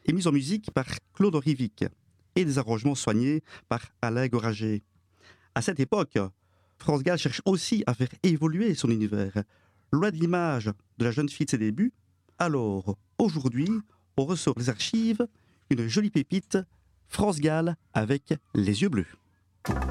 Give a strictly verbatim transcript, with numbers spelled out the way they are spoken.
et mise en musique par Claude Rivic et des arrangements soignés par Alain Gorager. À cette époque, France Gall cherche aussi à faire évoluer son univers, loin de l'image de la jeune fille de ses débuts. Alors, aujourd'hui, on ressort des archives une jolie pépite, France Gall avec les yeux bleus.